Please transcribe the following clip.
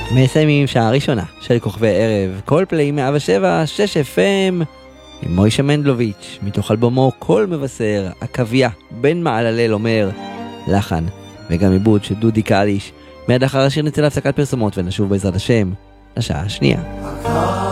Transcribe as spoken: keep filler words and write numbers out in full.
מסיימים שעה ראשונה של כוכבי ערב, כל פליי מאה ושבע שש אף אם עם מוישה מנדלוביץ' מתוך אלבומו כל מבשר, הקוויה בן מעללל אומר, לחן וגם עיבוד של דודי קליש. מיד אחר השיר נצא להפסקת פרסומות ונשוב בעזרת השם לשעה השנייה.